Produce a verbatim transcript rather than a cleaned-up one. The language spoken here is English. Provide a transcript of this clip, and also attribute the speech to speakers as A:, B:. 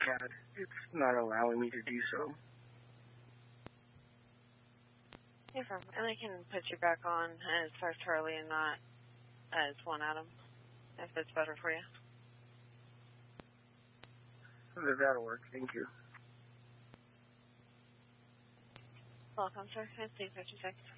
A: had. It's not allowing me to do so.
B: No problem. And I can put you back on as Star Charlie and not as One Adam, if it's better for you.
A: That'll work. Thank you.
B: Welcome, sir. It's fifty seconds.